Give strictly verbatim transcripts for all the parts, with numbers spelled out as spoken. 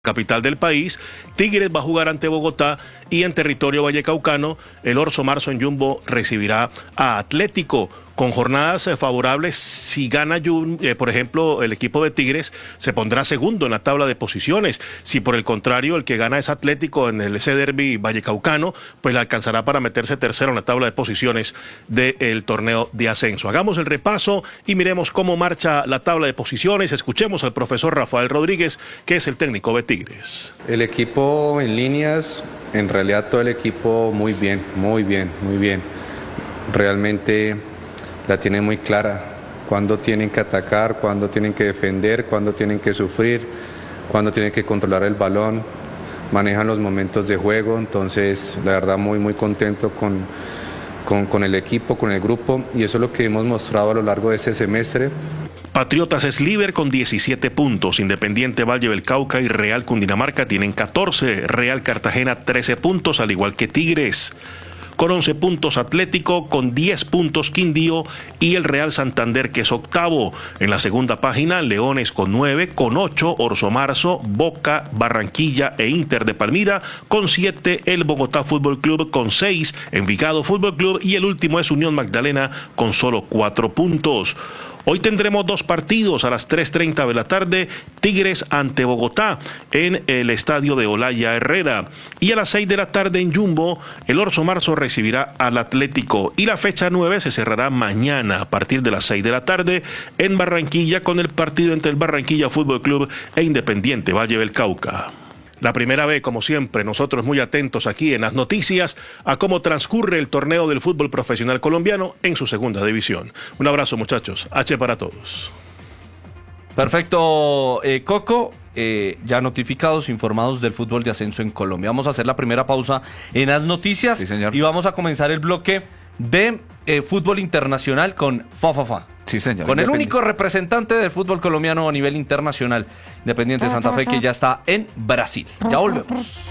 capital del país. Tigres va a jugar ante Bogotá y en territorio vallecaucano el Orso Marzo en Jumbo recibirá a Atlético. Con jornadas eh, favorables, si gana, eh, por ejemplo, el equipo de Tigres, se pondrá segundo en la tabla de posiciones. Si por el contrario, el que gana es Atlético en el ese derbi vallecaucano, pues le alcanzará para meterse tercero en la tabla de posiciones del torneo de ascenso. Hagamos el repaso y miremos cómo marcha la tabla de posiciones. Escuchemos al profesor Rafael Rodríguez, que es el técnico de Tigres. El equipo en líneas, en realidad todo el equipo muy bien, muy bien, muy bien. Realmente la tienen muy clara, cuándo tienen que atacar, cuándo tienen que defender, cuándo tienen que sufrir, cuándo tienen que controlar el balón, manejan los momentos de juego. Entonces la verdad muy muy contento con, con, con el equipo, con el grupo, y eso es lo que hemos mostrado a lo largo de ese semestre. Patriotas es líder con diecisiete puntos, Independiente Valle del Cauca y Real Cundinamarca tienen catorce, Real Cartagena trece puntos, al igual que Tigres. Con once puntos Atlético, con diez puntos Quindío y el Real Santander, que es octavo. En la segunda página, Leones con nueve, con ocho, Orso Marzo, Boca, Barranquilla e Inter de Palmira, con siete, el Bogotá Fútbol Club con seis, Envigado Fútbol Club y el último es Unión Magdalena con solo cuatro puntos. Hoy tendremos dos partidos a las tres treinta de la tarde, Tigres ante Bogotá en el estadio de Olaya Herrera. Y a las seis de la tarde en Jumbo, el Orso Marzo recibirá al Atlético. Y la fecha nueve se cerrará mañana a partir de las seis de la tarde en Barranquilla con el partido entre el Barranquilla Fútbol Club e Independiente Valle del Cauca. La primera vez, como siempre, nosotros muy atentos aquí en las noticias a cómo transcurre el torneo del fútbol profesional colombiano en su segunda división. Un abrazo, muchachos. H para todos. Perfecto, eh, Coco. Eh, ya notificados, informados del fútbol de ascenso en Colombia. Vamos a hacer la primera pausa en las noticias. Sí, señor. Y vamos a comenzar el bloque de eh, fútbol internacional con Fa Fa Fa. Sí, señor. Con el único representante del fútbol colombiano a nivel internacional, Independiente Santa Fe, que ya está en Brasil. Ya volvemos.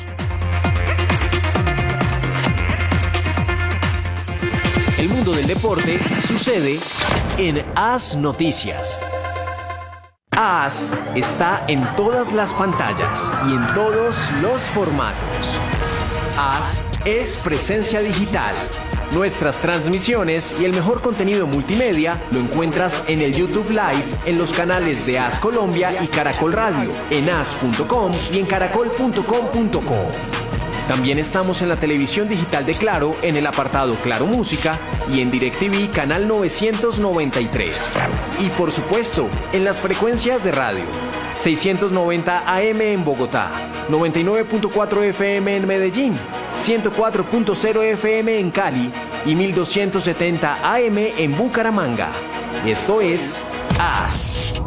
El mundo del deporte sucede en As Noticias. As está en todas las pantallas y en todos los formatos. As es presencia digital. Nuestras transmisiones y el mejor contenido multimedia lo encuentras en el YouTube Live, en los canales de As Colombia y Caracol Radio, en as punto com y en caracol punto com punto co. También estamos en la televisión digital de Claro, en el apartado Claro Música y en DirecTV canal novecientos noventa y tres. Y por supuesto, en las frecuencias de radio. seiscientos noventa A M en Bogotá, noventa y nueve punto cuatro F M en Medellín, ciento cuatro punto cero F M en Cali y mil doscientos setenta A M en Bucaramanga. Esto es As.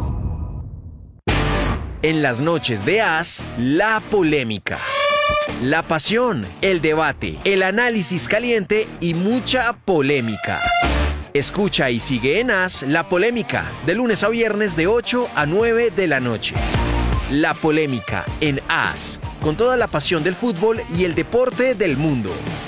En las noches de As, la polémica, la pasión, el debate, el análisis caliente y mucha polémica. Escucha y sigue en As La Polémica, de lunes a viernes de ocho a nueve de la noche. La Polémica en As, con toda la pasión del fútbol y el deporte del mundo.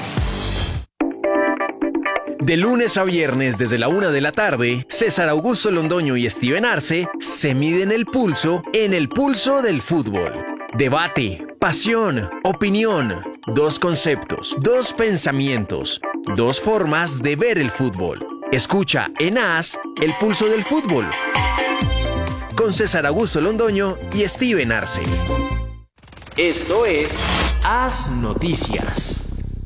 De lunes a viernes desde la una de la tarde, César Augusto Londoño y Steven Arce se miden el pulso en el pulso del fútbol. Debate, pasión, opinión, dos conceptos, dos pensamientos, dos formas de ver el fútbol. Escucha en As el pulso del fútbol con César Augusto Londoño y Steven Arce. Esto es As Noticias.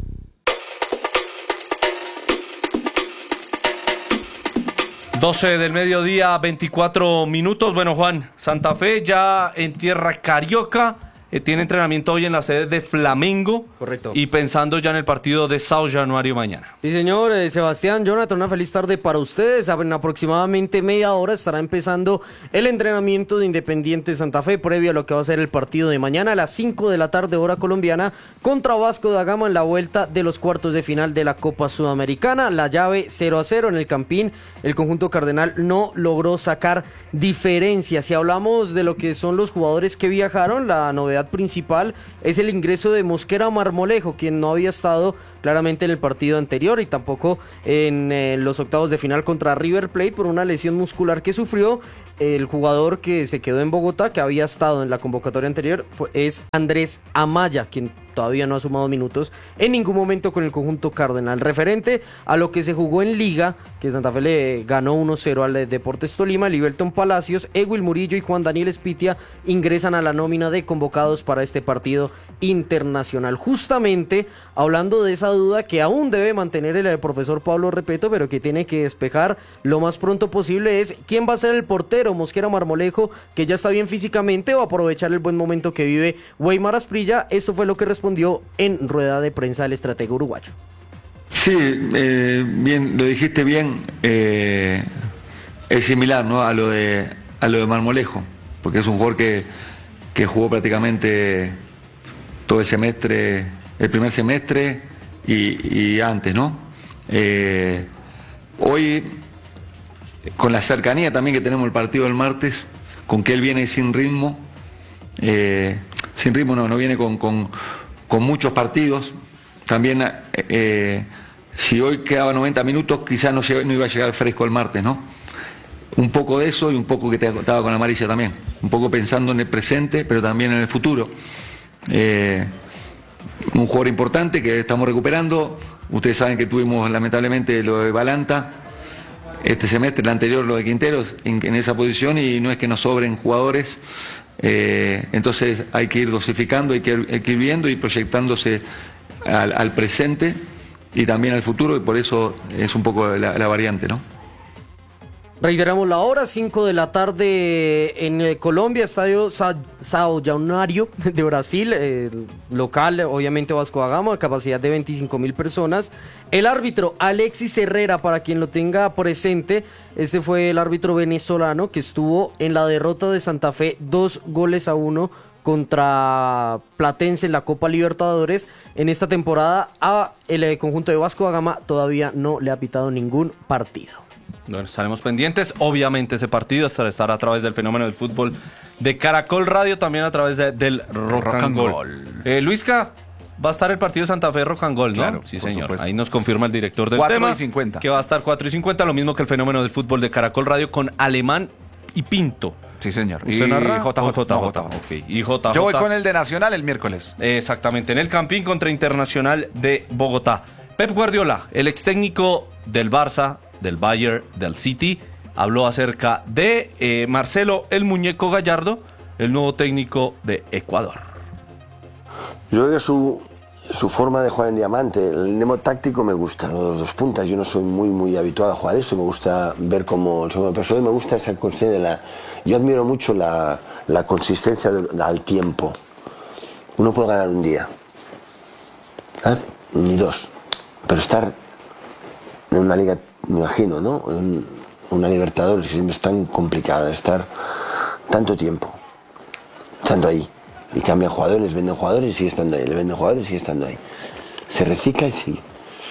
doce del mediodía, veinticuatro minutos. Bueno, Juan, Santa Fe ya en tierra carioca. Eh, tiene entrenamiento hoy en la sede de Flamengo. Correcto. Y pensando ya en el partido de Sao Januario mañana. Sí, señor. Eh, Sebastián, Jonathan, una feliz tarde para ustedes. En aproximadamente media hora estará empezando el entrenamiento de Independiente Santa Fe, previo a lo que va a ser el partido de mañana a las cinco de la tarde, hora colombiana, contra Vasco da Gama en la vuelta de los cuartos de final de la Copa Sudamericana. La llave cero a cero en el Campín. El conjunto cardenal no logró sacar diferencias. Si hablamos de lo que son los jugadores que viajaron, la novedad novedad principal es el ingreso de Mosquera Marmolejo, quien no había estado claramente en el partido anterior y tampoco en eh, los octavos de final contra River Plate por una lesión muscular que sufrió. El jugador que se quedó en Bogotá, que había estado en la convocatoria anterior, fue, es Andrés Amaya, quien todavía no ha sumado minutos en ningún momento con el conjunto cardenal. Referente a lo que se jugó en Liga, que Santa Fe le ganó uno cero al Deportes Tolima, Liberton Palacios, Ewil Murillo y Juan Daniel Espitia ingresan a la nómina de convocados para este partido internacional. Justamente hablando de esa duda que aún debe mantener el, el profesor Pablo Repeto, pero que tiene que despejar lo más pronto posible, es quién va a ser el portero, Mosquera Marmolejo, que ya está bien físicamente, o aprovechar el buen momento que vive Weimar Asprilla. Eso fue lo que respondió en rueda de prensa el estratega uruguayo. Sí, eh, bien, lo dijiste bien, eh, es similar, ¿no?, a lo de a lo de Marmolejo, porque es un jugador que, que jugó prácticamente todo el semestre, el primer semestre y, y antes, ¿no? Eh, hoy, con la cercanía también que tenemos el partido del martes, con que él viene sin ritmo, eh, sin ritmo no, no viene con, con, con muchos partidos, también eh, si hoy quedaba noventa minutos quizás no, no iba a llegar fresco el martes, ¿no? Un poco de eso y un poco que te estaba con Amarilla también, un poco pensando en el presente pero también en el futuro. Eh, un jugador importante que estamos recuperando. Ustedes saben que tuvimos lamentablemente lo de Balanta este semestre, el anterior lo de Quinteros en, en esa posición, y no es que nos sobren jugadores, eh, entonces hay que ir dosificando, hay que, hay que ir viendo y proyectándose al, al presente y también al futuro, y por eso es un poco la, la variante, ¿no? Reiteramos la hora, cinco de la tarde en eh, Colombia, estadio Sa Sao Januário de Brasil, eh, local, obviamente Vasco da Gama, capacidad de veinticinco mil personas. El árbitro Alexis Herrera, para quien lo tenga presente, este fue el árbitro venezolano que estuvo en la derrota de Santa Fe, dos goles a uno contra Platense en la Copa Libertadores. En esta temporada a el eh, conjunto de Vasco da Gama todavía no le ha pitado ningún partido. Bueno, estaremos pendientes. Obviamente ese partido estará a través del Fenómeno del Fútbol de Caracol Radio, también a través de, del Rock, Rock and Gold. Gold. Eh, Luisca, va a estar el partido de Santa Fe Rock and Gold, ¿no? Claro, sí, señor. Supuesto. Ahí nos confirma el director del cuatro tema. y cincuenta. Que va a estar cuatro y cincuenta, lo mismo que el Fenómeno del Fútbol de Caracol Radio con Alemán y Pinto. Sí, señor. ¿Usted y narra? J J. J J. Okay. Y J J. Yo voy con el de Nacional el miércoles. Exactamente, en el Campín contra Internacional de Bogotá. Pep Guardiola, el ex técnico del Barça, del Bayern, del City, habló acerca de eh, Marcelo el Muñeco Gallardo, el nuevo técnico de Ecuador. Yo creo que su, su forma de jugar en diamante, el nemo táctico me gusta, los dos puntas. Yo no soy muy muy habituado a jugar eso, me gusta ver cómo el segundo personal, me gusta ser consciente de la... Yo admiro mucho la, la consistencia de, al tiempo. Uno puede ganar un día, ¿eh? Ni dos, pero estar en una liga, me imagino, ¿no? En, una Libertadores que siempre es tan complicada, estar tanto tiempo estando ahí, y cambian jugadores, venden jugadores y sigue estando ahí, le venden jugadores y sigue estando ahí, se recicla y sigue.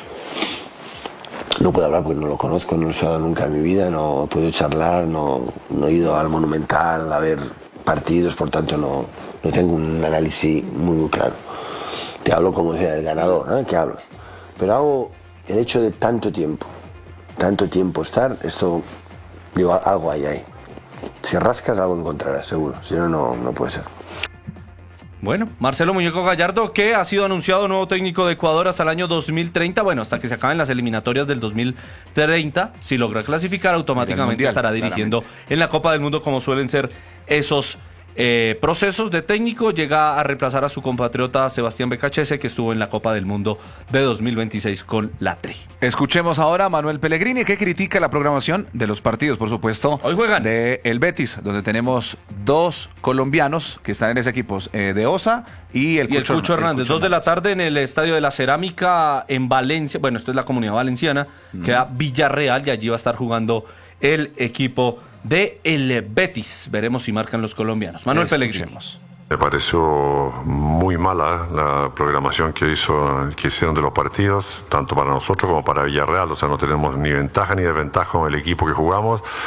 No puedo hablar porque no lo conozco, no lo he dado nunca en mi vida, no he podido charlar, no, no he ido al Monumental a ver partidos, por tanto no, no tengo un análisis muy muy claro. Te hablo como decía el ganador, ¿no? ¿Qué hablas? Pero hago el hecho de tanto tiempo tanto tiempo estar, esto, digo, algo hay ahí. Si rascas, algo encontrarás, seguro. Si no, no, no puede ser. Bueno, Marcelo Muñeco Gallardo, que ha sido anunciado nuevo técnico de Ecuador hasta el año dos mil treinta, bueno, hasta que se acaben las eliminatorias del dos mil treinta. Si logra clasificar, automáticamente mundial, estará dirigiendo claramente en la Copa del Mundo, como suelen ser esos Eh, procesos de técnico. Llega a reemplazar a su compatriota Sebastián Becachese, que estuvo en la Copa del Mundo de dos mil veintiséis con la Tri. Escuchemos ahora a Manuel Pellegrini, que critica la programación de los partidos, por supuesto. Hoy juegan de el Betis, donde tenemos dos colombianos que están en ese equipo, eh, de Osa y el, y el Cucho, Cucho Hernández. el Cucho Dos de la tarde en el Estadio de la Cerámica en Valencia. Bueno, esto es la Comunidad Valenciana, mm. queda Villarreal, y allí va a estar jugando el equipo de el Betis. Veremos si marcan los colombianos. Manuel Pellegrini. Me pareció muy mala la programación que hizo, que hicieron de los partidos, tanto para nosotros como para Villarreal. O sea, no tenemos ni ventaja ni desventaja con el equipo que jugamos,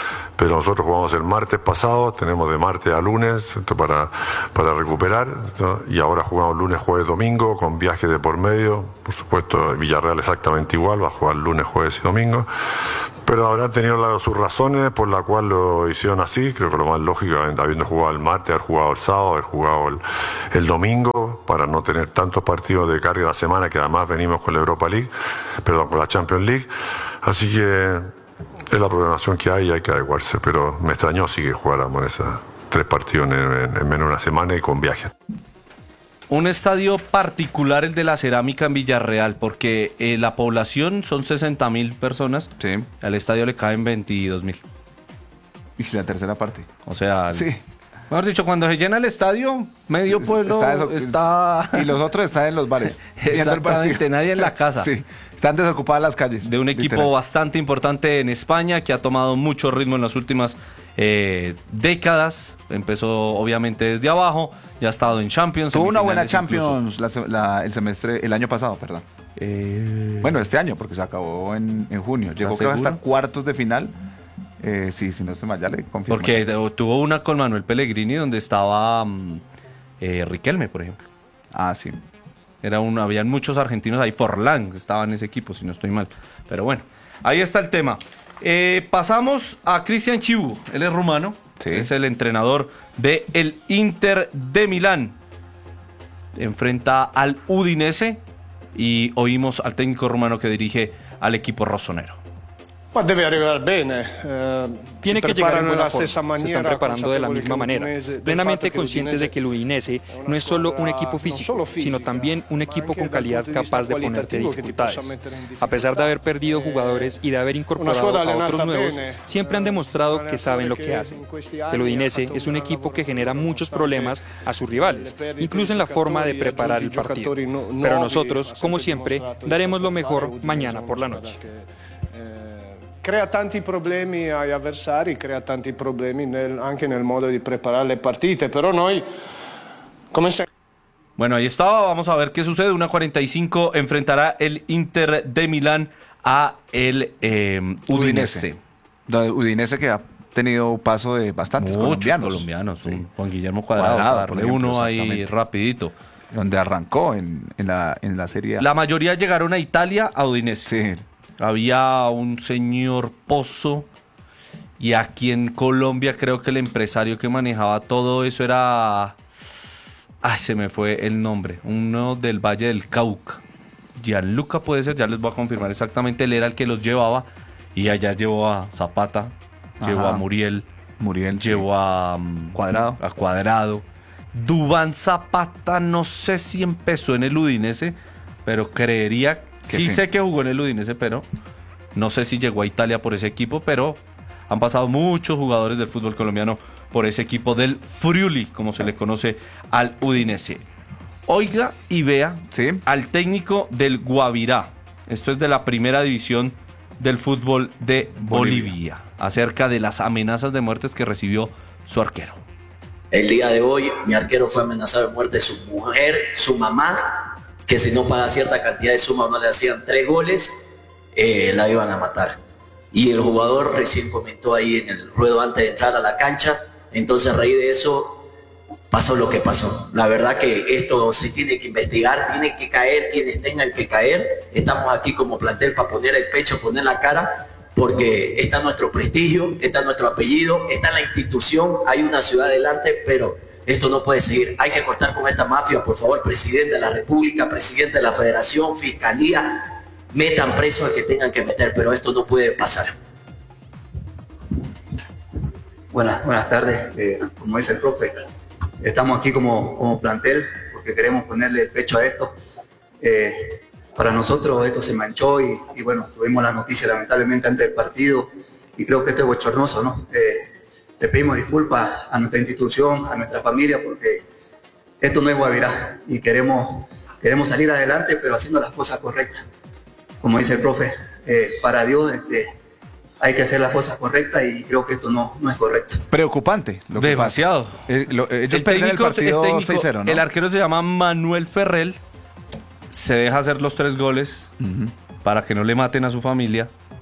pero nosotros jugamos el martes pasado, tenemos de martes a lunes esto para, para recuperar, ¿no? Y ahora jugamos lunes, jueves, domingo, con viajes de por medio. Por supuesto, Villarreal exactamente igual, va a jugar lunes, jueves y domingo, pero habrán tenido la, sus razones por la cual lo hicieron así. Creo que lo más lógico, habiendo jugado el martes, haber jugado el sábado, haber jugado el, el domingo, para no tener tantos partidos de carga la semana, que además venimos con la Europa League, perdón, con la Champions League. Así que es la programación que hay y hay que adecuarse, pero me extrañó sí que jugáramos en esos tres partidos en, en, en menos de una semana y con viajes. Un estadio particular el de la Cerámica en Villarreal, porque eh, la población son sesenta mil personas, Sí. al estadio le caen veintidós mil. Y la tercera parte. O sea, Sí. mejor dicho, cuando se llena el estadio, medio pueblo Está eso- está... Y los otros están en los bares. viendo el Exactamente, partido. nadie en la casa. Sí. Están desocupadas las calles. De un equipo literal. bastante importante en España que ha tomado mucho ritmo en las últimas eh, décadas. Empezó obviamente desde abajo, ya ha estado en Champions. Tuvo una buena semifinales Champions la se- la- el semestre, el año pasado, perdón. Eh, Bueno, este año, porque se acabó en, en junio. Llegó creo seguro? hasta cuartos de final. Eh, sí, si no estoy mal, ya le confirmo. porque de- tuvo una con Manuel Pellegrini donde estaba mm, eh, Riquelme, por ejemplo. Ah, sí. Era un, habían muchos argentinos ahí, Forlán estaba en ese equipo, si no estoy mal. Pero bueno, ahí está el tema. Eh, pasamos a Cristian Chivu, él es rumano, Sí. es el entrenador de el Inter de Milán. Enfrenta al Udinese y oímos al técnico rumano que dirige al equipo rossonero. Ma deve arrivare bene. eh, Tiene si que llegar en preparano buena nella forma. stessa Se maniera, están preparando de la consapevoli misma che manera, l'Udinese- del plenamente fatto che conscientes de que el Udinese no es solo un equipo físico, sino también un equipo con calidad capaz de ponerte dificultades. A pesar de haber perdido jugadores y de haber incorporado a otros nuevos, siempre han demostrado que saben lo que hacen. El Udinese es un equipo que genera muchos problemas a sus rivales, incluso en la forma de preparar el partido. Pero nosotros, como siempre, daremos lo mejor mañana por la noche. Crea tanti problemi agli avversari, crea tanti problemi nel- anche nel modo di preparare le partite, però noi come sempre. Bueno, ahí estaba, vamos a ver qué sucede. una cuarenta y cinco enfrentará el Inter de Milán a el eh, Udinese. Udinese. Udinese que ha tenido paso de bastantes Muchos colombianos. colombianos, Sí. un Juan Guillermo Cuadrado, Cuadrado, para por darle ejemplo, uno ahí exactamente. rapidito. Donde arrancó en, en, la, en la Serie A. La mayoría llegaron a Italia, a Udinese. Sí. Había un señor Pozo y aquí en Colombia creo que el empresario que manejaba todo eso era... Ay, se me fue el nombre. Uno del Valle del Cauca. Gianluca puede ser, ya les voy a confirmar exactamente. Él era el que los llevaba y allá llevó a Zapata, Ajá. llevó a Muriel, Muriel. sí. llevó a um, Cuadrado. A Cuadrado. Duván Zapata, no sé si empezó en el Udinese, pero creería Que sí, sí. sé que jugó en el Udinese, pero no sé si llegó a Italia por ese equipo, pero han pasado muchos jugadores del fútbol colombiano por ese equipo del Friuli, como se le conoce al Udinese. Oiga y vea Sí. al técnico del Guavirá. Esto es de la primera división del fútbol de Bolivia, Bolivia. acerca de las amenazas de muertes que recibió su arquero. El día de hoy mi arquero fue amenazado de muerte, su mujer, su mamá, que si no paga cierta cantidad de suma o no le hacían tres goles, eh, la iban a matar. Y el jugador recién comentó ahí en el ruedo antes de entrar a la cancha, entonces a raíz de eso pasó lo que pasó. La verdad que esto se tiene que investigar, tiene que caer quienes tengan que caer. Estamos aquí como plantel para poner el pecho, poner la cara, porque está nuestro prestigio, está nuestro apellido, está la institución, hay una ciudad adelante, pero esto no puede seguir. Hay que cortar con esta mafia, por favor, presidente de la República, presidente de la Federación, Fiscalía, metan preso al que tengan que meter, pero esto no puede pasar. Buenas, buenas tardes. Eh, como dice el profe, estamos aquí como, como plantel porque queremos ponerle el pecho a esto. Eh, para nosotros esto se manchó y, y bueno, tuvimos la noticia lamentablemente antes del partido y creo que esto es bochornoso, ¿no? Eh, le pedimos disculpas a nuestra institución, a nuestra familia, porque esto no es Guavirá y queremos, queremos salir adelante, pero haciendo las cosas correctas. Como dice el profe, eh, para Dios este, hay que hacer las cosas correctas y creo que esto no, no es correcto. Preocupante. Lo que Demasiado. pasa. Eh, lo- ellos El pierden el técnico, el, partido técnico, seis cero, ¿no? el arquero se llama Manuel Ferrell, se deja hacer los tres goles Ujú. para que no le maten a su familia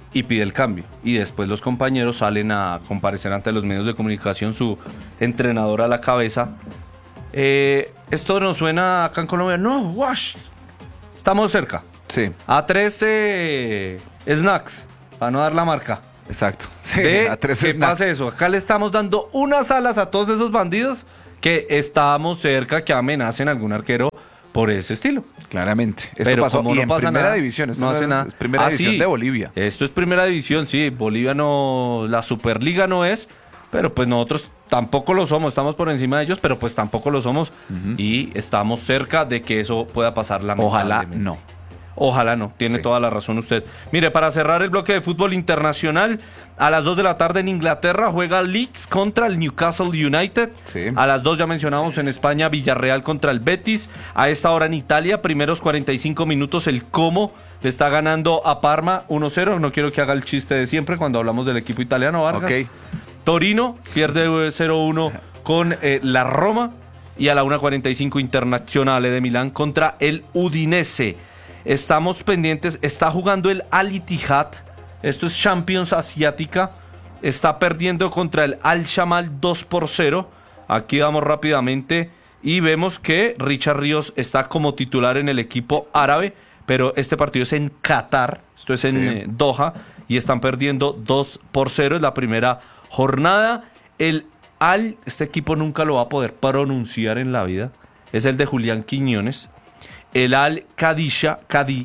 y pide el cambio. Y después los compañeros salen a comparecer ante los medios de comunicación, su entrenador a la cabeza. Eh, esto nos suena acá en Colombia. No, wash. Estamos cerca. Sí. A trece snacks, para no dar la marca. Exacto. Sí, de a trece que snacks. pase eso. Acá le estamos dando unas alas a todos esos bandidos que estamos cerca que amenacen a algún arquero por ese estilo. Claramente. Esto Pero pasó como y no en pasa primera nada, división. Esto no no hace es, nada. es primera Ah, división sí. de Bolivia. Esto es primera división, sí. Bolivia no, la Superliga no es, pero pues nosotros tampoco lo somos. Estamos por encima de ellos, pero pues tampoco lo somos. Uh-huh. Y estamos cerca de que eso pueda pasar lamentablemente. Ojalá no. Ojalá no, tiene sí. toda la razón usted. Mire, para cerrar el bloque de fútbol internacional, a las dos de la tarde en Inglaterra juega Leeds contra el Newcastle United. Sí. A las dos ya mencionamos en España Villarreal contra el Betis. A esta hora en Italia, primeros cuarenta y cinco minutos, el Como le está ganando a Parma uno cero. No quiero que haga el chiste de siempre cuando hablamos del equipo italiano, Vargas. Okay. Torino pierde cero uno con eh, la Roma. Y a la una cuarenta y cinco Internazionale de Milán contra el Udinese. Estamos pendientes, está jugando el Al Ittihad, esto es Champions Asiática, está perdiendo contra el Al Shamal dos por cero. Aquí vamos rápidamente y vemos que Richard Ríos está como titular en el equipo árabe, pero este partido es en Qatar, esto es en sí. eh, Doha, y están perdiendo dos por cero, es la primera jornada. El Al, este equipo nunca lo va a poder pronunciar en la vida, es el de Julián Quiñones. El Al Qadisha, Qadi,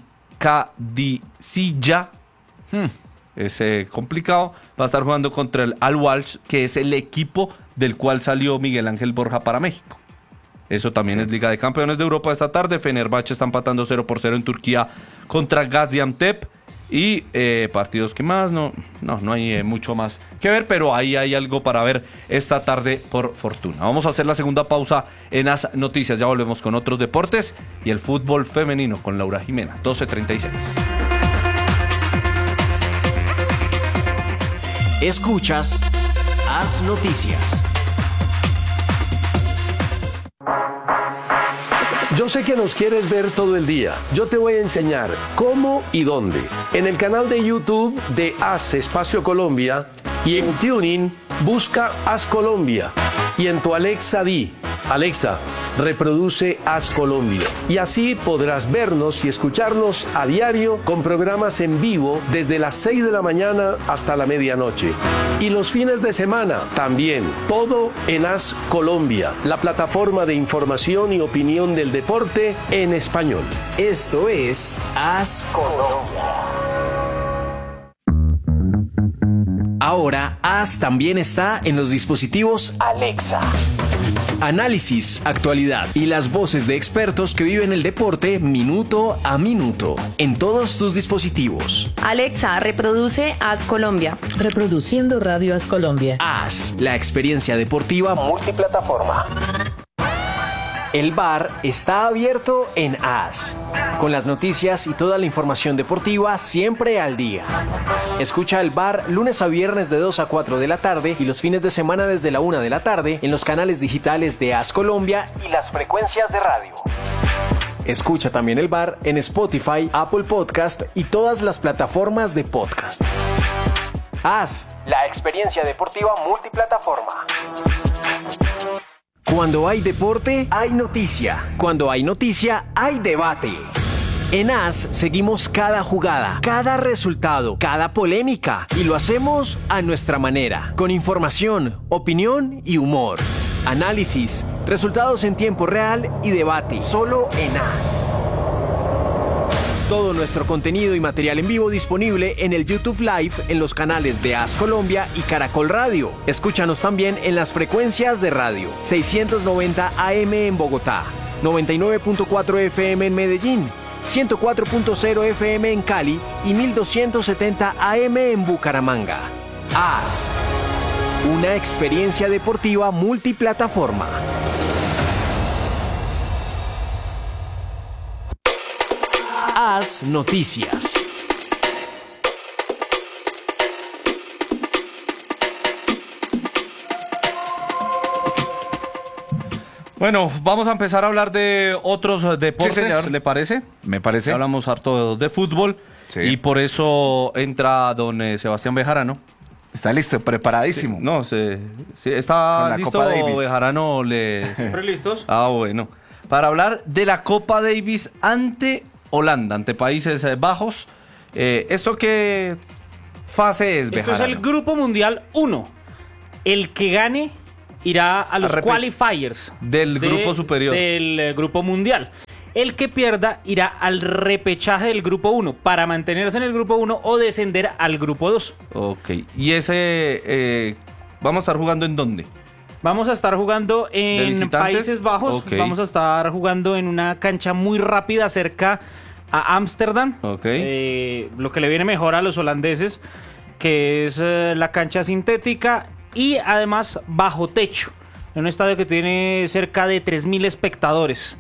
Qadisiyah, hmm. es eh, complicado, va a estar jugando contra el Al Walsh, que es el equipo del cual salió Miguel Ángel Borja para México. Eso también sí. es Liga de Campeones de Europa esta tarde. Fenerbahce está empatando cero por cero en Turquía contra Gaziantep. Y eh, partidos que más, no, no, no hay eh, mucho más que ver, pero ahí hay algo para ver esta tarde por fortuna. Vamos a hacer la segunda pausa en As Noticias, ya volvemos con otros deportes y el fútbol femenino con Laura Jimena, doce treinta y seis. Escuchas As Noticias. Yo sé que nos quieres ver todo el día. Yo te voy a enseñar cómo y dónde. En el canal de YouTube de As Espacio Colombia y en TuneIn busca As Colombia. Y en tu Alexa di, Alexa, reproduce As Colombia. Y así podrás vernos y escucharnos a diario con programas en vivo desde las seis de la mañana hasta la medianoche. Y los fines de semana también, todo en As Colombia, la plataforma de información y opinión del deporte en español. Esto es As Colombia. Ahora, As también está en los dispositivos Alexa. Análisis, actualidad y las voces de expertos que viven el deporte minuto a minuto en todos tus dispositivos. Alexa, reproduce As Colombia. Reproduciendo Radio As Colombia. As, la experiencia deportiva multiplataforma. El bar está abierto en As, con las noticias y toda la información deportiva siempre al día. Escucha el bar lunes a viernes de dos a cuatro de la tarde y los fines de semana desde la una de la tarde en los canales digitales de As Colombia y las frecuencias de radio. Escucha también el bar en Spotify, Apple Podcast y todas las plataformas de podcast. As, la experiencia deportiva multiplataforma. Cuando hay deporte, hay noticia. Cuando hay noticia, hay debate. En As seguimos cada jugada, cada resultado, cada polémica y lo hacemos a nuestra manera, con información, opinión y humor. Análisis, resultados en tiempo real y debate, solo en As. Todo nuestro contenido y material en vivo disponible en el YouTube Live en los canales de As Colombia y Caracol Radio. Escúchanos también en las frecuencias de radio seiscientos noventa A M en Bogotá, noventa y nueve punto cuatro F M en Medellín, ciento cuatro punto cero F M en Cali y mil doscientos setenta A M en Bucaramanga. As, una experiencia deportiva multiplataforma. As Noticias. Bueno, vamos a empezar a hablar de otros deportes, Sí, señor. ¿le parece? Me parece. Hablamos harto de fútbol Sí. y por eso entra don eh, Sebastián Bejarano. Está listo, preparadísimo. Sí, no, se, sí, Con está la listo, Copa Davis. Bejarano le... ¿Siempre listos? Ah, bueno. Para hablar de la Copa Davis ante Holanda, ante Países Bajos. Eh, ¿Esto qué fase es, Esto Bejarano? es el Grupo Mundial uno. El que gane irá a los A repe- qualifiers Del grupo superior. Del eh, Grupo Mundial. El que pierda irá al repechaje del Grupo uno para mantenerse en el Grupo uno o descender al Grupo dos. Ok. ¿Y ese eh, vamos a estar jugando en dónde? Vamos a estar jugando ¿De en visitantes? Países Bajos. Ok. Vamos a estar jugando en una cancha muy rápida cerca a Ámsterdam. Ok. Eh, lo que le viene mejor a los holandeses, que es eh, la cancha sintética y además bajo techo. En un estadio que tiene cerca de tres mil espectadores.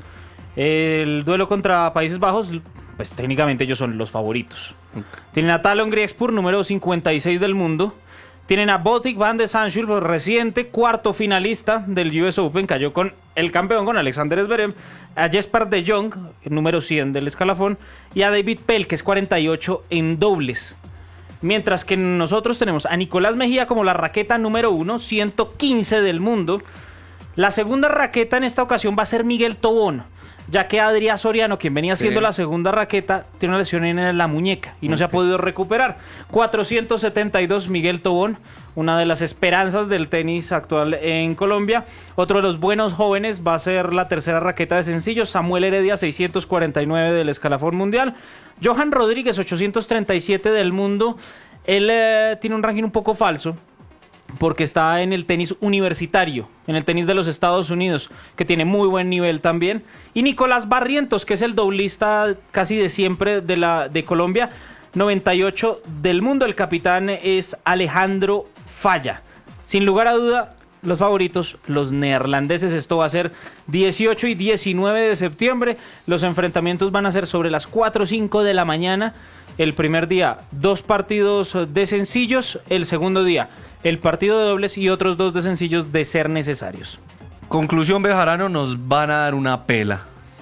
El duelo contra Países Bajos, pues técnicamente ellos son los favoritos. Tienen a Talon Griekspor, número cincuenta y seis del mundo. Tienen a Botic van de Sanschul, reciente cuarto finalista del U S Open, cayó con el campeón, con Alexander Zverev. A Jesper de Jong, número cien del escalafón. Y a David Pell, que es cuarenta y ocho en dobles. Mientras que nosotros tenemos a Nicolás Mejía como la raqueta número uno, ciento quince del mundo. La segunda raqueta en esta ocasión va a ser Miguel Tobón, ya que Adrián Soriano, quien venía siendo Sí. la segunda raqueta, tiene una lesión en la muñeca y no se ha podido recuperar. cuatrocientos setenta y dos Miguel Tobón, una de las esperanzas del tenis actual en Colombia. Otro de los buenos jóvenes va a ser la tercera raqueta de sencillos, Samuel Heredia, seiscientos cuarenta y nueve del escalafón mundial. Johan Rodríguez, ochocientos treinta y siete del mundo. Él eh, tiene un ranking un poco falso, porque está en el tenis universitario, en el tenis de los Estados Unidos, que tiene muy buen nivel también. Y Nicolás Barrientos, que es el doblista casi de siempre de, la, de Colombia, noventa y ocho del mundo. El capitán es Alejandro Falla. Sin lugar a duda, los favoritos, los neerlandeses. Esto va a ser dieciocho y diecinueve de septiembre. Los enfrentamientos van a ser sobre las cuatro o cinco de la mañana. El primer día, dos partidos de sencillos. El segundo día, el partido de dobles y otros dos de sencillos de ser necesarios. Conclusión, Bejarano, nos van a dar una pela.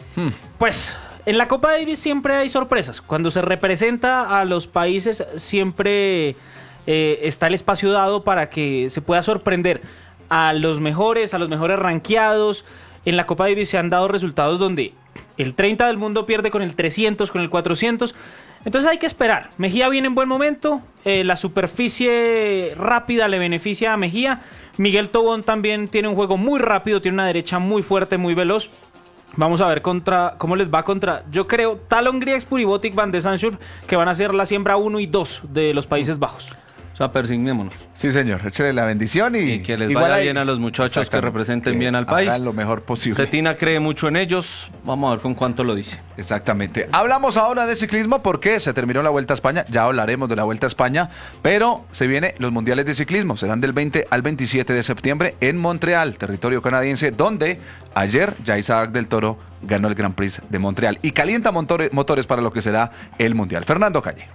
Pues en la Copa Davis siempre hay sorpresas. Cuando se representa a los países siempre eh, está el espacio dado para que se pueda sorprender a los mejores, a los mejores rankeados. En la Copa Davis se han dado resultados donde el treinta del mundo pierde con el trescientos, con el cuatrocientos. Entonces hay que esperar. Mejía viene en buen momento. Eh, la superficie rápida le beneficia a Mejía. Miguel Tobón también tiene un juego muy rápido, tiene una derecha muy fuerte, muy veloz. Vamos a ver contra cómo les va contra, yo creo, Talon Griekspor y Botic van de Sanschul, que van a ser la siembra uno y dos de los Países Bajos. O sea, persignémonos. Sí, señor. Échale la bendición y, Y que les igual vaya ahí- bien a los muchachos que Exactamente. representen Que bien al país. hagan lo mejor posible. Cetina cree mucho en ellos. Vamos a ver con cuánto lo dice. Exactamente. Hablamos ahora de ciclismo porque se terminó la Vuelta a España. Ya hablaremos de la Vuelta a España, pero se vienen los mundiales de ciclismo. Serán del veinte al veintisiete de septiembre en Montreal, territorio canadiense, donde ayer ya Isaac del Toro ganó el Grand Prix de Montreal y calienta motores, motores para lo que será el mundial. Fernando Calle.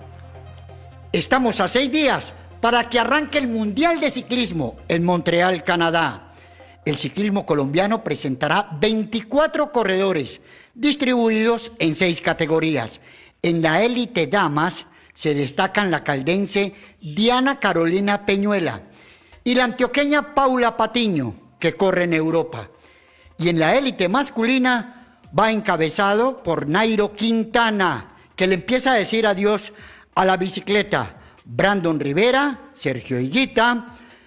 Estamos a seis días para que arranque el Mundial de Ciclismo en Montreal, Canadá. El ciclismo colombiano presentará veinticuatro corredores distribuidos en seis categorías. En la élite damas se destacan la caldense Diana Carolina Peñuela y la antioqueña Paula Patiño, que corre en Europa. Y en la élite masculina va encabezado por Nairo Quintana, que le empieza a decir adiós a la bicicleta. Brandon Rivera, Sergio Higuita,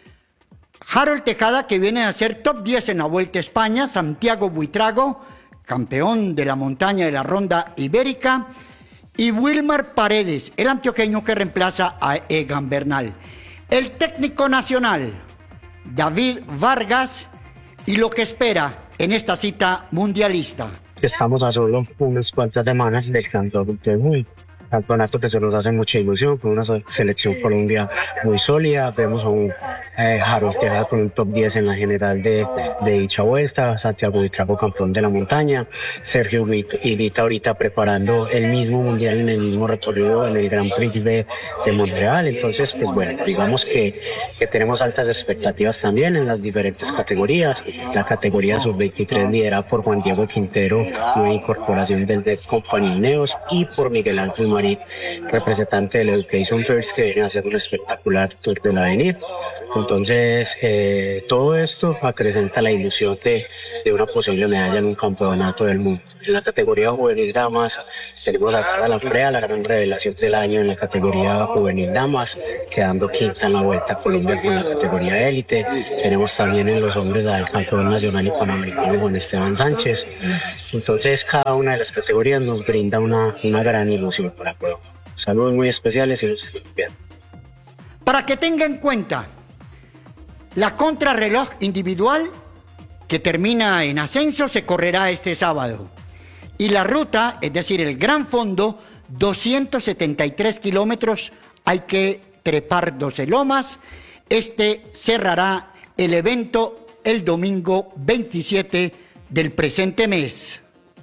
Harold Tejada, que viene a ser top diez en la Vuelta a España, Santiago Buitrago, campeón de la montaña de la Ronda Ibérica, y Wilmar Paredes, el antioqueño que reemplaza a Egan Bernal. El técnico nacional, David Vargas, y lo que espera en esta cita mundialista. Estamos a solo unas cuantas semanas del Campeonato del Mundo. campeonato que se nos hace mucha ilusión, con una selección Colombia muy sólida. Vemos a un eh, Harold Tejada con un top diez en la general de, de dicha vuelta, Santiago Buitrago campeón de la montaña, Sergio Higuita ahorita preparando el mismo mundial en el mismo recorrido en el Grand Prix de, de Montreal. Entonces, pues bueno, digamos que, que tenemos altas expectativas también en las diferentes categorías. La categoría sub veintitrés liderada por Juan Diego Quintero, nueva incorporación del Dead Company Neos, y por Miguel Ángel Marín, representante del Education First, que viene a hacer un espectacular Tour del Avenir. Entonces, eh, todo esto acrecenta la ilusión de, de una posible medalla en un campeonato del mundo. En la categoría juvenil damas tenemos a Sara Lafrea, la gran revelación del año en la categoría juvenil damas, quedando quinta en la Vuelta a Colombia con la categoría élite. Tenemos también en los hombres al campeón nacional y panamericano Juan Esteban Sánchez. Entonces, cada una de las categorías nos brinda una, una gran ilusión para la prueba. Saludos muy especiales y los estén bien. Para que tenga en cuenta, la contrarreloj individual que termina en ascenso se correrá este sábado. Y la ruta, es decir, el gran fondo, doscientos setenta y tres kilómetros, hay que trepar doce lomas. Este cerrará el evento el domingo veintisiete del presente mes.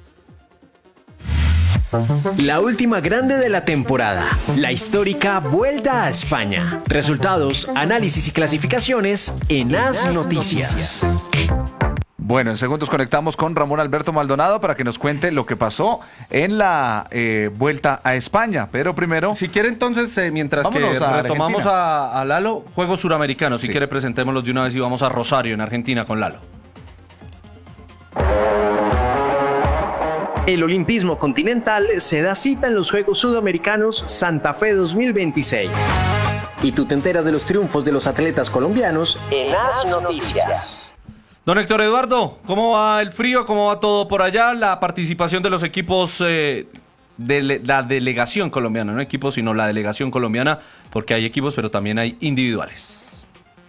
La última grande de la temporada, la histórica Vuelta a España. Resultados, análisis y clasificaciones en As Noticias. Bueno, en segundos conectamos con Ramón Alberto Maldonado para que nos cuente lo que pasó en la eh, Vuelta a España. Pero primero... Si quiere entonces, eh, mientras vámonos que a retomamos Argentina. a, a Lalo, Juegos Suramericanos. Si Sí. quiere, presentémoslos de una vez y vamos a Rosario, en Argentina, con Lalo. El olimpismo continental se da cita en los Juegos Sudamericanos Santa Fe dos mil veintiséis. Y tú te enteras de los triunfos de los atletas colombianos en As Noticias. Don Héctor Eduardo, ¿cómo va el frío? ¿Cómo va todo por allá? La participación de los equipos eh, de le- la delegación colombiana, no equipos, sino la delegación colombiana, porque hay equipos, pero también hay individuales.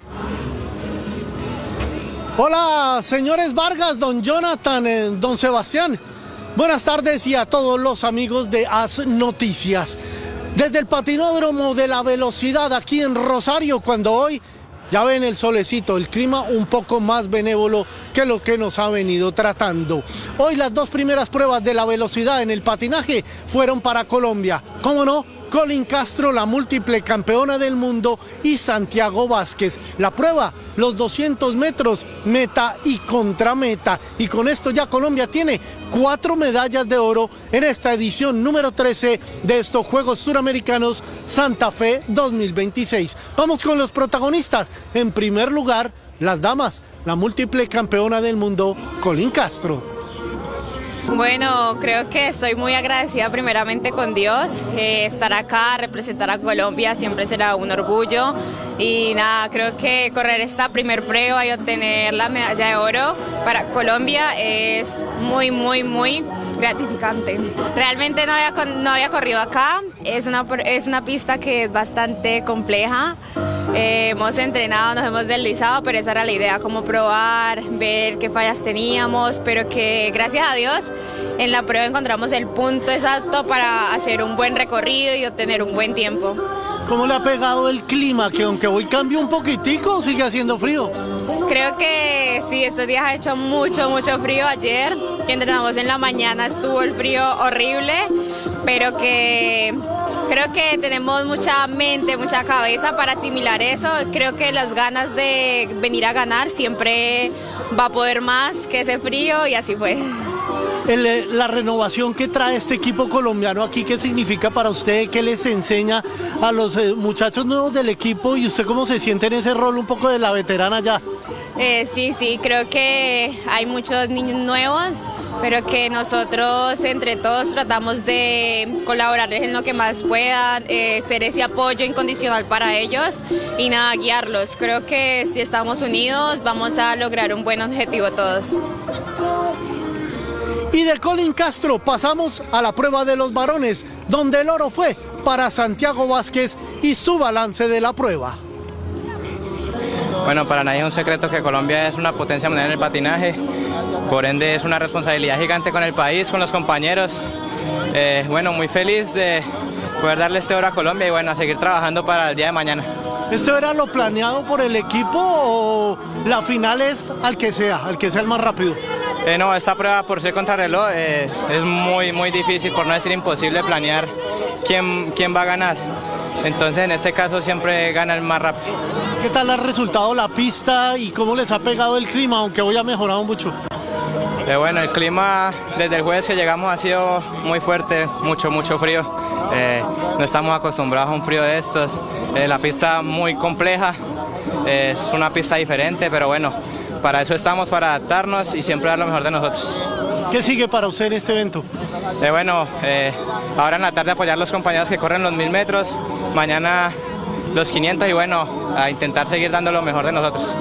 Hola, señores Vargas, don Jonathan, eh, don Sebastián. Buenas tardes y a todos los amigos de As Noticias. Desde el patinódromo de la velocidad aquí en Rosario, cuando hoy ya ven el solecito, el clima un poco más benévolo que lo que nos ha venido tratando. Hoy las dos primeras pruebas de la velocidad en el patinaje fueron para Colombia. ¿Cómo no? Colin Castro, la múltiple campeona del mundo, y Santiago Vázquez. La prueba, los doscientos metros, meta y contrameta. Y con esto ya Colombia tiene cuatro medallas de oro en esta edición número trece de estos Juegos Suramericanos Santa Fe dos mil veintiséis. Vamos con los protagonistas. En primer lugar, las damas, la múltiple campeona del mundo, Colin Castro. Bueno, creo que estoy muy agradecida primeramente con Dios. Eh, estar acá, representar a Colombia siempre será un orgullo. Y nada, creo que correr esta primer prueba y obtener la medalla de oro para Colombia es muy, muy, muy gratificante. Realmente no había, no había corrido acá. Es una, es una pista que es bastante compleja. Eh, hemos entrenado, nos hemos deslizado, pero esa era la idea, como probar, ver qué fallas teníamos, pero que gracias a Dios en la prueba encontramos el punto exacto para hacer un buen recorrido y obtener un buen tiempo. ¿Cómo le ha pegado el clima? Que aunque hoy cambió un poquitico, sigue haciendo frío. Creo que sí, estos días ha hecho mucho, mucho frío. Ayer que entrenamos en la mañana estuvo el frío horrible, pero que creo que tenemos mucha mente, mucha cabeza para asimilar eso. Creo que las ganas de venir a ganar siempre va a poder más que ese frío, y así fue. El, la renovación que trae este equipo colombiano aquí, ¿qué significa para usted? ¿Qué les enseña a los eh, muchachos nuevos del equipo? ¿Y usted cómo se siente en ese rol un poco de la veterana ya? Eh, sí, sí, creo que hay muchos niños nuevos, pero que nosotros entre todos tratamos de colaborarles en lo que más puedan, eh, ser ese apoyo incondicional para ellos y nada, guiarlos. Creo que si estamos unidos vamos a lograr un buen objetivo todos. Y de Colin Castro pasamos a la prueba de los varones, donde el oro fue para Santiago Vázquez y su balance de la prueba. Bueno, para nadie es un secreto que Colombia es una potencia mundial en el patinaje, por ende es una responsabilidad gigante con el país, con los compañeros. Eh, bueno, muy feliz de, poder darle este oro a Colombia y bueno, a seguir trabajando para el día de mañana. ¿Esto era lo planeado por el equipo o la final es al que sea, al que sea el más rápido? Eh, no, esta prueba por ser contrarreloj eh, es muy, muy difícil, por no decir imposible, planear quién, quién va a ganar. Entonces, en este caso, siempre gana el más rápido. ¿Qué tal ha resultado la pista y cómo les ha pegado el clima, aunque hoy ha mejorado mucho? Eh, bueno, el clima desde el jueves que llegamos ha sido muy fuerte, mucho, mucho frío. Eh, no estamos acostumbrados a un frío de estos. Eh, la pista muy compleja, eh, es una pista diferente, pero bueno, para eso estamos, para adaptarnos y siempre dar lo mejor de nosotros. ¿Qué sigue para usted en este evento? Eh, bueno, eh, ahora en la tarde apoyar a los compañeros que corren los mil metros, mañana los quinientos y bueno, a intentar seguir dando lo mejor de nosotros.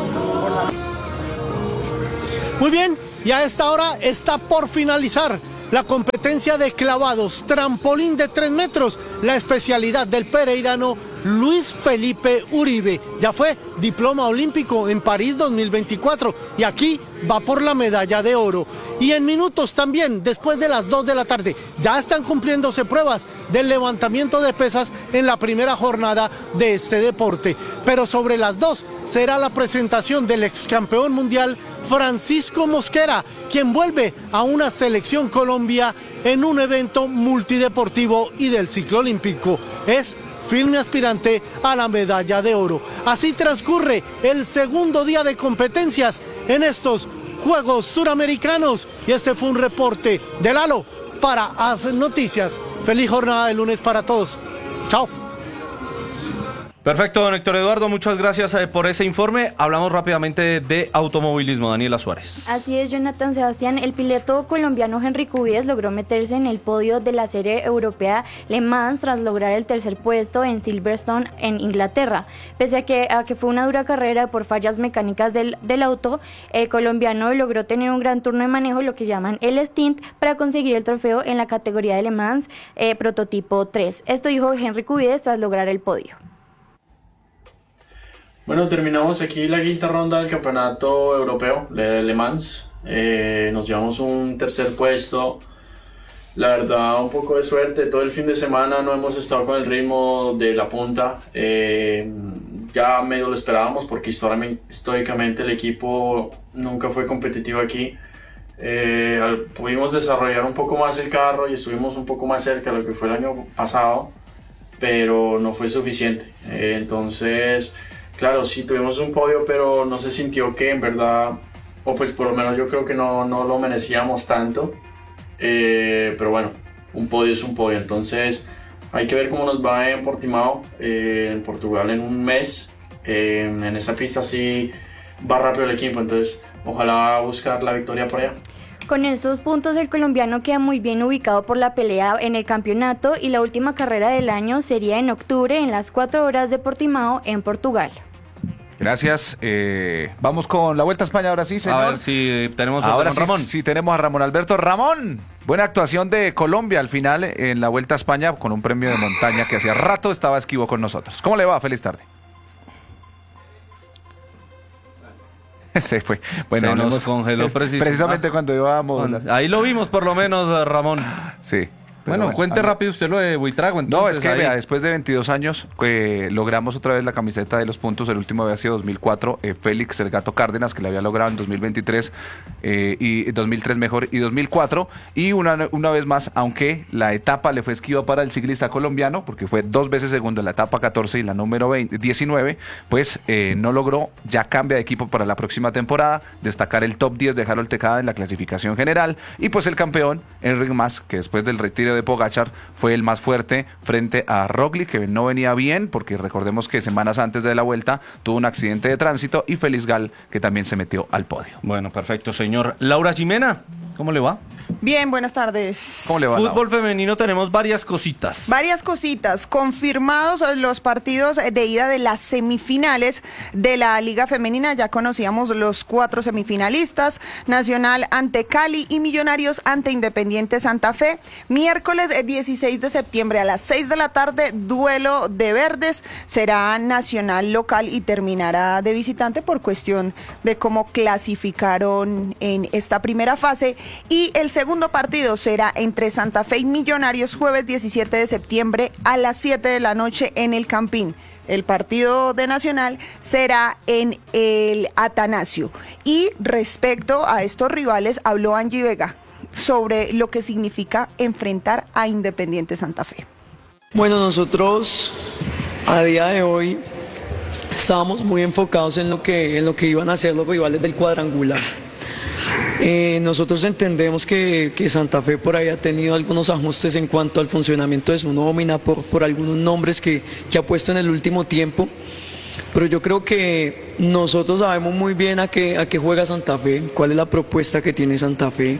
Muy bien, y a esta hora está por finalizar la competencia de clavados, trampolín de tres metros, la especialidad del pereirano Luis Felipe Uribe. Ya fue diploma olímpico en París dos mil veinticuatro y aquí va por la medalla de oro. Y en minutos también, después de las dos de la tarde, ya están cumpliéndose pruebas del levantamiento de pesas en la primera jornada de este deporte. Pero sobre las dos será la presentación del ex campeón mundial Francisco Mosquera, quien vuelve a una selección Colombia en un evento multideportivo y del ciclo olímpico. Es firme aspirante a la medalla de oro. Así transcurre el segundo día de competencias en estos Juegos Suramericanos y este fue un reporte de Lalo para As Noticias. Feliz jornada de lunes para todos. Chao. Perfecto, don Héctor Eduardo, muchas gracias eh, por ese informe. Hablamos rápidamente de automovilismo. Daniela Suárez. Así es, Jonathan Sebastián. El piloto colombiano Henry Cubides logró meterse en el podio de la serie europea Le Mans tras lograr el tercer puesto en Silverstone en Inglaterra. Pese a que, a que fue una dura carrera por fallas mecánicas del, del auto, el colombiano logró tener un gran turno de manejo, lo que llaman el stint, para conseguir el trofeo en la categoría de Le Mans eh, prototipo tres. Esto dijo Henry Cubides tras lograr el podio. Bueno, terminamos aquí la quinta ronda del campeonato europeo de Le Mans. Eh, nos llevamos un tercer puesto. La verdad, un poco de suerte. Todo el fin de semana no hemos estado con el ritmo de la punta. Eh, ya medio lo esperábamos porque históricamente el equipo nunca fue competitivo aquí. Eh, pudimos desarrollar un poco más el carro y estuvimos un poco más cerca de lo que fue el año pasado, pero no fue suficiente. Eh, entonces... Claro, sí tuvimos un podio, pero no se sintió que en verdad, o pues por lo menos yo creo que no, no lo merecíamos tanto. Eh, pero bueno, un podio es un podio, entonces hay que ver cómo nos va en Portimao, eh, en Portugal en un mes. Eh, en esa pista sí va rápido el equipo, entonces ojalá buscar la victoria por allá. Con estos puntos el colombiano queda muy bien ubicado por la pelea en el campeonato y la última carrera del año sería en octubre en las cuatro horas de Portimao en Portugal. Gracias. Eh, vamos con la Vuelta a España ahora sí, señor. A ver si tenemos a ahora sí, Ramón. Sí, tenemos a Ramón Alberto. Ramón, buena actuación de Colombia al final en la Vuelta a España con un premio de montaña que hacía rato estaba esquivo con nosotros. ¿Cómo le va? Feliz tarde. Se fue. Bueno, se nos hablemos, congeló precis precisamente ah, cuando íbamos. Ahí lo vimos por lo menos, Ramón. Sí. Bueno, bueno, cuente rápido usted lo de Buitrago. Entonces, no, es que ahí... vea, después de veintidós años eh, logramos otra vez la camiseta de los puntos. El último había sido dos mil cuatro, eh, Félix el Gato Cárdenas, que la había logrado en dos mil veintitrés eh, y dos mil tres mejor y dos mil cuatro. Y una, una vez más, aunque la etapa le fue esquiva para el ciclista colombiano, porque fue dos veces segundo en la etapa catorce y la número veinte, diecinueve, pues eh, no logró, ya cambia de equipo para la próxima temporada, destacar el top diez de Harold Tejada en la clasificación general. Y pues el campeón, Enric Mas, que después del retiro de Pogačar fue el más fuerte frente a Roglic, que no venía bien porque recordemos que semanas antes de la vuelta tuvo un accidente de tránsito, y Félix Gal, que también se metió al podio. Bueno, perfecto, señor. Laura Jimena, ¿cómo le va? Bien, buenas tardes. ¿Cómo le va? Fútbol femenino tenemos varias cositas. Varias cositas. Confirmados los partidos de ida de las semifinales de la Liga Femenina. Ya conocíamos los cuatro semifinalistas. Nacional ante Cali y Millonarios ante Independiente Santa Fe. Miércoles dieciséis de septiembre a las seis de la tarde, duelo de verdes. Será Nacional local y terminará de visitante por cuestión de cómo clasificaron en esta primera fase. Y el segundo partido será entre Santa Fe y Millonarios jueves diecisiete de septiembre a las siete de la noche en el Campín. El partido de Nacional será en el Atanasio. Y respecto a estos rivales, habló Angie Vega sobre lo que significa enfrentar a Independiente Santa Fe. Bueno, nosotros a día de hoy estábamos muy enfocados en lo que, en lo que iban a hacer los rivales del cuadrangular. Eh, nosotros entendemos que, que Santa Fe por ahí ha tenido algunos ajustes en cuanto al funcionamiento de su nómina por, por algunos nombres que, que ha puesto en el último tiempo, pero yo creo que nosotros sabemos muy bien a qué, a qué juega Santa Fe, cuál es la propuesta que tiene Santa Fe.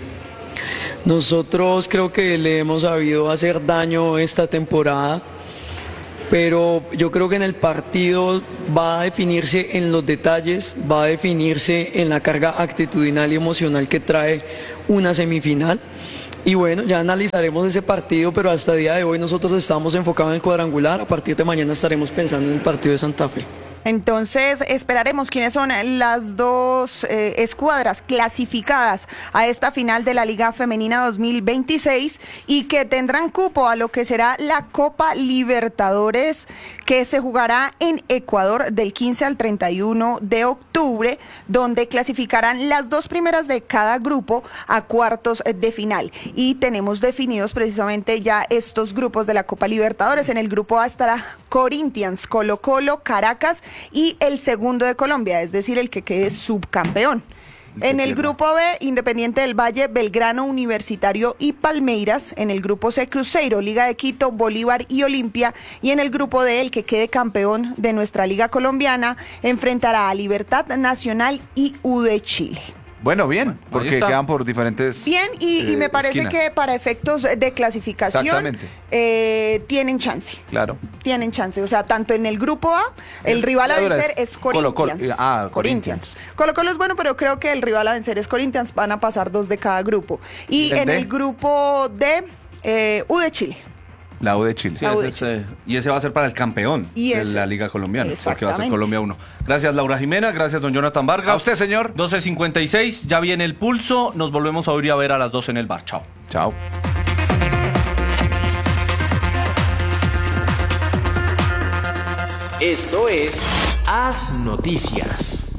Nosotros creo que le hemos sabido hacer daño esta temporada, pero yo creo que en el partido va a definirse en los detalles, va a definirse en la carga actitudinal y emocional que trae una semifinal. Y bueno, ya analizaremos ese partido, pero hasta el día de hoy nosotros estamos enfocados en el cuadrangular. A partir de mañana estaremos pensando en el partido de Santa Fe. Entonces esperaremos quiénes son las dos eh, escuadras clasificadas a esta final de la Liga Femenina dos mil veintiséis y que tendrán cupo a lo que será la Copa Libertadores, que se jugará en Ecuador del quince al treinta y uno de octubre, donde clasificarán las dos primeras de cada grupo a cuartos de final. Y tenemos definidos precisamente ya estos grupos de la Copa Libertadores. En el grupo A estará Corinthians, Colo Colo, Caracas y el segundo de Colombia, es decir, el que quede subcampeón. En el grupo B, Independiente del Valle, Belgrano, Universitario y Palmeiras. En el grupo C, Cruzeiro, Liga de Quito, Bolívar y Olimpia. Y en el grupo D, el que quede campeón de nuestra Liga Colombiana, enfrentará a Libertad Nacional y U de Chile. Bueno, bien, porque quedan por diferentes Bien, y, eh, y me parece esquinas. que para efectos de clasificación eh, tienen chance. Claro. Tienen chance, o sea, tanto en el grupo A, el rival a vencer es Corinthians. Colo, Colo, ah, Corinthians. Colo Colo es bueno, pero creo que el rival a vencer es Corinthians, van a pasar dos de cada grupo. Y, ¿Y el en D? el grupo D, eh, U de Chile. La U de Chile. Sí, ese es, eh, y ese va a ser para el campeón Y de ese. la Liga Colombiana, porque va a ser Exactamente. Colombia uno. Gracias, Laura Jimena, gracias, don Jonathan Vargas. A usted, señor. doce cincuenta y seis, ya viene el pulso, nos volvemos a oír y a ver a las doce en el bar. Chao. Chao. Esto es Haz Noticias.